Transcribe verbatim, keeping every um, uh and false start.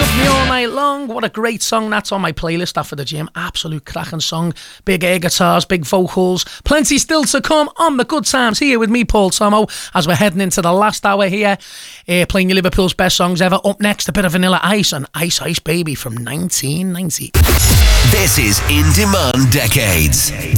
Me All Night Long. What a great song. That's on my playlist after the gym. Absolute cracking song. Big air guitars, big vocals. Plenty still to come on the good times here with me, Paul Tomo, as we're heading into the last hour here, uh, playing you Liverpool's best songs ever. Up next, a bit of Vanilla Ice and Ice Ice Baby from nineteen ninety. This is In Demand Decades,